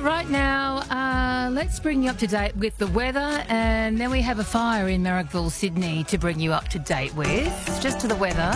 Right now, let's bring you up to date with the weather, and then we have a fire in Marrickville, Sydney to bring you up to date with. Just to the weather.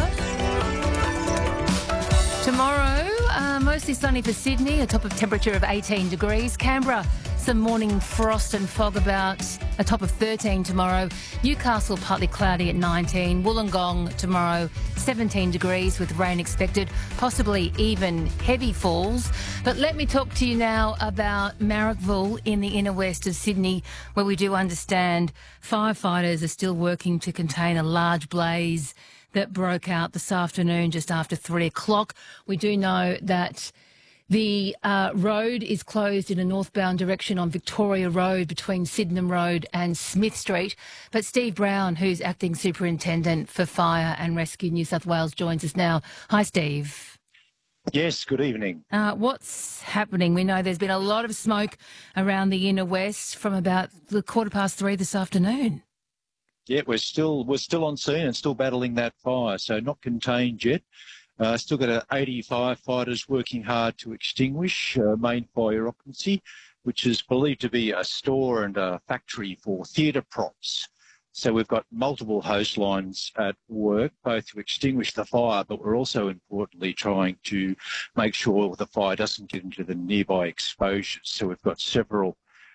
Tomorrow, mostly sunny for Sydney, a top of temperature of 18 degrees. Canberra, some morning frost and fog about, a top of 13 tomorrow. Newcastle, partly cloudy at 19. Wollongong tomorrow, 17 degrees with rain expected, possibly even heavy falls. But let me talk to you now about Marrickville in the inner west of Sydney, where we do understand firefighters are still working to contain a large blaze that broke out this afternoon just after 3 o'clock. We do know that the road is closed in a northbound direction on Victoria Road between Sydenham Road and Smith Street. But Steve Brown, who's Acting Superintendent for Fire and Rescue New South Wales, joins us now. Hi, Steve. Yes, good evening. What's happening? We know there's been a lot of smoke around the inner west from about the 3:15 this afternoon. Yeah, we're still on scene and still battling that fire, so not contained yet. Still got 80 firefighters working hard to extinguish main fire occupancy, which is believed to be a store and a factory for theatre props. So we've got multiple hose lines at work, both to extinguish the fire, but we're also importantly trying to make sure the fire doesn't get into the nearby exposures. So we've got several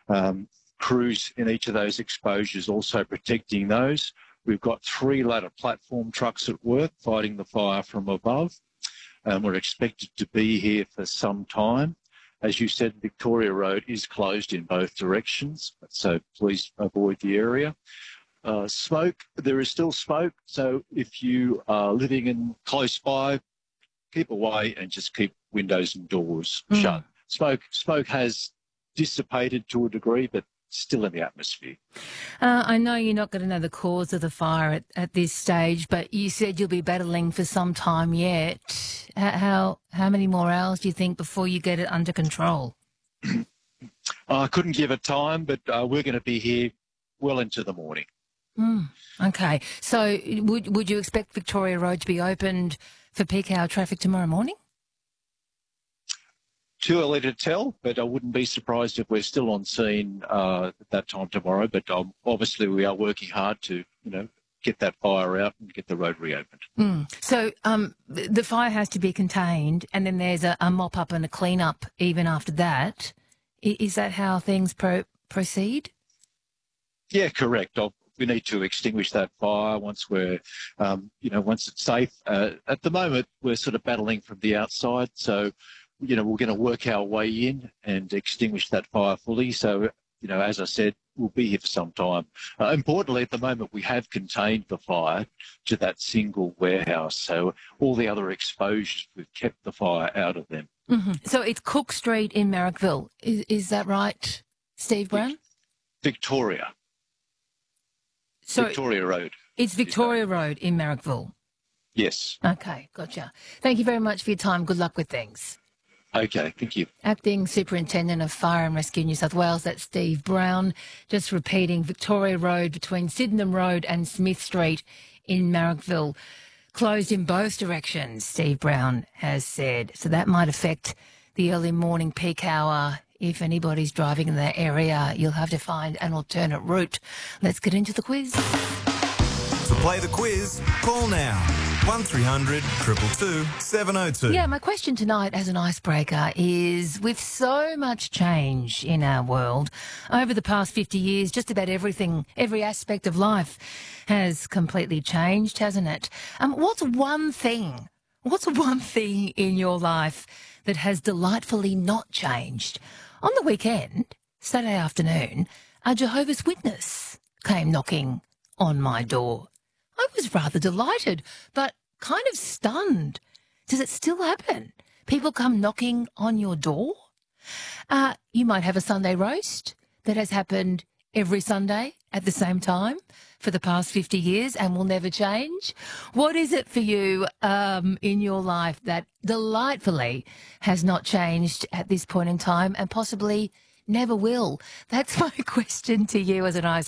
crews in each of those exposures also protecting those. We've got 3 ladder platform trucks at work fighting the fire from above. We're expected to be here for some time. As you said, Victoria Road is closed in both directions, so please avoid the area. Smoke, there is still smoke, so if you are living in close by, keep away and just keep windows and doors shut. Smoke has dissipated to a degree, but still in the atmosphere. I know you're not going to know the cause of the fire at this stage, but you said you'll be battling for some time yet. How many more hours do you think before you get it under control? I couldn't give a time, but we're going to be here well into the morning. Okay. So would you expect Victoria Road to be opened for peak hour traffic tomorrow morning? Too early to tell, but I wouldn't be surprised if we're still on scene at that time tomorrow. But obviously we are working hard to, get that fire out and get the road reopened. So the fire has to be contained, and then there's a mop-up and a clean-up even after that. Is that how things proceed? Yeah, correct. We need to extinguish that fire once we're, once it's safe. At the moment, we're sort of battling from the outside, so we're going to work our way in and extinguish that fire fully. So, as I said, we'll be here for some time. Importantly, at the moment, we have contained the fire to that single warehouse. So all the other exposures, we've kept the fire out of them. So it's Cook Street in Marrickville. Is that right, Steve Brown? Victoria. So Victoria Road. It's Victoria Road in Marrickville? Yes. Okay, gotcha. Thank you very much for your time. Good luck with things. Okay, thank you. Acting Superintendent of Fire and Rescue New South Wales, that's Steve Brown. Just repeating, Victoria Road between Sydenham Road and Smith Street in Marrickville. Closed in both directions, Steve Brown has said. So that might affect the early morning peak hour. If anybody's driving in that area, you'll have to find an alternate route. Let's get into the quiz. To play the quiz, call now. 1300 222 702. Yeah, my question tonight as an icebreaker is, with so much change in our world over the past 50 years, just about everything, every aspect of life has completely changed, hasn't it? What's one thing in your life that has delightfully not changed? On the weekend, Saturday afternoon, a Jehovah's Witness came knocking on my door. I was rather delighted, but kind of stunned. Does it still happen? People come knocking on your door? You might have a Sunday roast that has happened every Sunday at the same time for the past 50 years and will never change. What is it for you in your life that delightfully has not changed at this point in time and possibly never will? That's my question to you as an icebreaker.